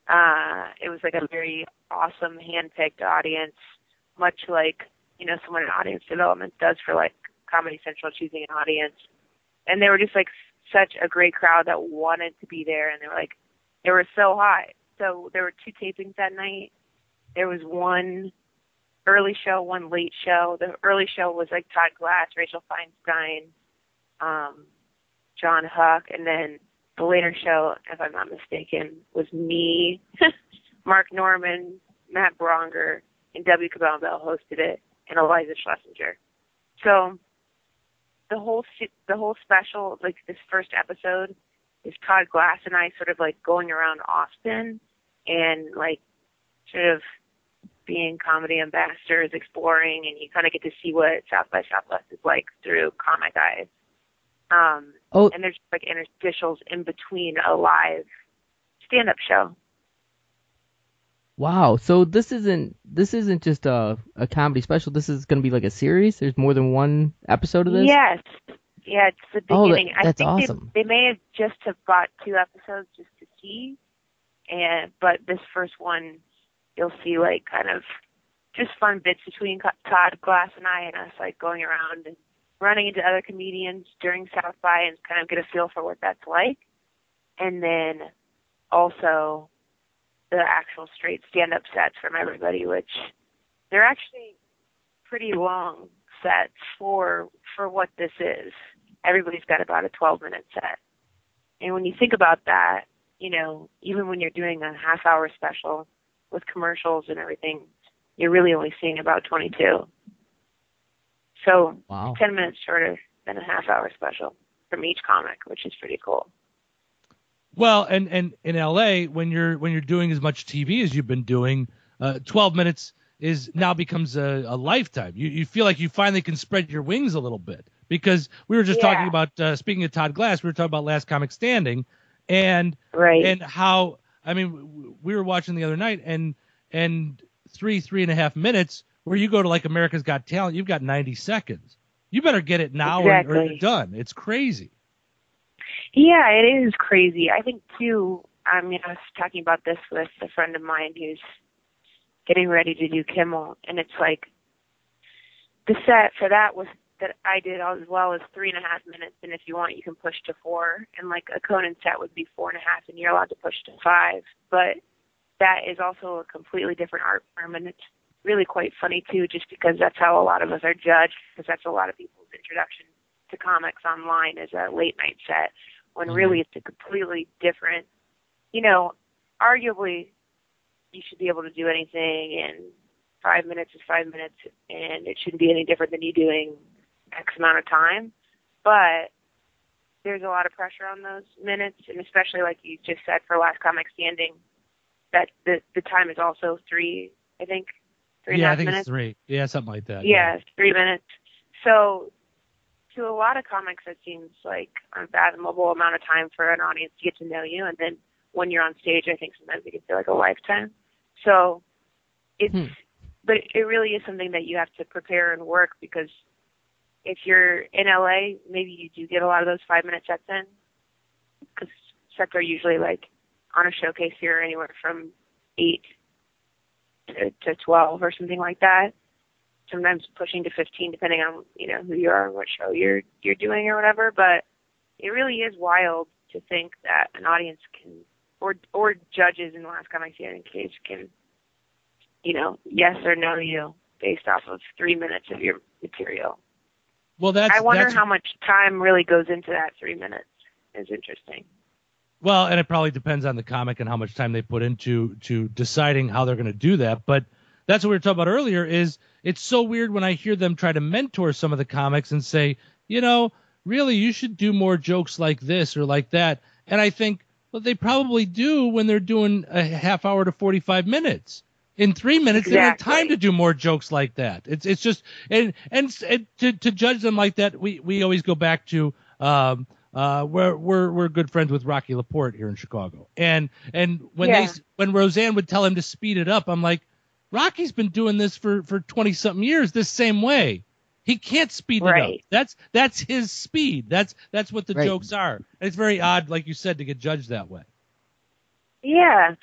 It was like a very awesome hand-picked audience, much like, someone in audience development does for like Comedy Central choosing an audience. And they were just like such a great crowd that wanted to be there, and they were so high. So there were 2 tapings that night. There was one early show, one late show. The early show was like Todd Glass, Rachel Feinstein, John Huck, and then the later show, if I'm not mistaken, was me, Mark Norman, Matt Bronger, and W. Cabell Bell hosted it, and Eliza Schlesinger. So the whole special, like this first episode, is Todd Glass and I sort of like going around Austin and like sort of being comedy ambassadors, exploring, and you kind of get to see what South by Southwest is like through comic eyes. And there's like interstitials in between a live stand-up show. Wow. So this isn't just a comedy special. This is going to be like a series. There's more than one episode of this. Yes. Yeah, it's the beginning. That's I think awesome. They may have just have bought 2 episodes just to see, but this first one, you'll see like kind of just fun bits between Todd Glass and I, and us like going around and running into other comedians during South by and kind of get a feel for what that's like. And then also the actual straight stand-up sets from everybody, which they're actually pretty long sets for what this is. Everybody's got about a 12-minute set. And when you think about that, even when you're doing a half-hour special with commercials and everything, you're really only seeing about 22. So wow. 10 minutes shorter than a half-hour special from each comic, which is pretty cool. Well, and in LA, when you're doing as much TV as you've been doing, 12 minutes now becomes a lifetime. You feel like you finally can spread your wings a little bit, because we were just talking about, speaking of Todd Glass, we were talking about Last Comic Standing, and how, I mean, we were watching the other night, and 3.5 minutes, where you go to like America's Got Talent, you've got 90 seconds. You better get it now or you're done. It's crazy. Yeah, it is crazy. I think, too, I was talking about this with a friend of mine who's getting ready to do Kimmel, and it's like the set for that I did as well as 3.5 minutes, and if you want, you can push to 4, and like a Conan set would be 4.5, and you're allowed to push to 5, but that is also a completely different art form, and it's really quite funny, too, just because that's how a lot of us are judged, because that's a lot of people's introduction to comics online is a late-night set, when really it's a completely different, arguably you should be able to do anything, and 5 minutes is 5 minutes, and it shouldn't be any different than you doing X amount of time, but there's a lot of pressure on those minutes, and especially like you just said for Last Comic Standing, that the time is also 3, I think. 3.5 minutes. Yeah, I think it's 3. Yeah, something like that. Yeah, 3 minutes. So to a lot of comics, it seems like an unfathomable amount of time for an audience to get to know you. And then when you're on stage, I think sometimes it can feel like a lifetime. So but it really is something that you have to prepare and work, because if you're in LA, maybe you do get a lot of those 5-minute sets in, because sets are usually like on a showcase here anywhere from 8 to 12 or something like that. Sometimes pushing to 15, depending on who you are and what show you're doing or whatever. But it really is wild to think that an audience can, or judges in the Last Comic Standing case can, yes or no you based off of 3 minutes of your material. Well, I wonder how much time really goes into that 3 minutes. It's interesting. Well, and it probably depends on the comic and how much time they put into deciding how they're going to do that. But that's what we were talking about earlier, is it's so weird when I hear them try to mentor some of the comics and say, really, you should do more jokes like this or like that. And I think, well, they probably do when they're doing a half hour to 45 minutes. In 3 minutes, they don't have time to do more jokes like that. It's just, and to judge them like that, we always go back to, we're good friends with Rocky Laporte here in Chicago. And when Roseanne would tell him to speed it up, I'm like, Rocky's been doing this for 20 something years this same way. He can't speed it up. That's his speed. That's what the jokes are. And it's very odd, like you said, to get judged that way. Yeah.